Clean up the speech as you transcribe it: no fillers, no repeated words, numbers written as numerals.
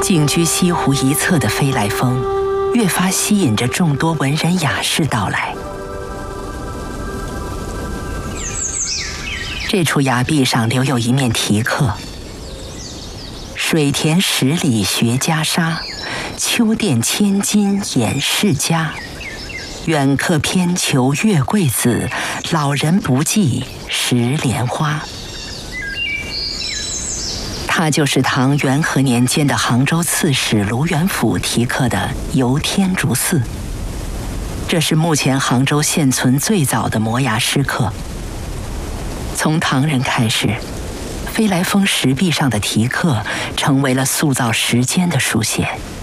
静居西湖一侧的飞来峰，越发吸引着众多文人雅士到来。这处崖壁上留有一面题刻：水田10里学家沙，秋殿千金掩世家。远客偏求月桂子，老人不计10莲花。它就是唐元和年间的杭州刺史卢元甫题刻的游天竺寺。这是目前杭州现存最早的摩崖石刻。从唐人开始，飞来峰石壁上的题刻成为了塑造时间的书写。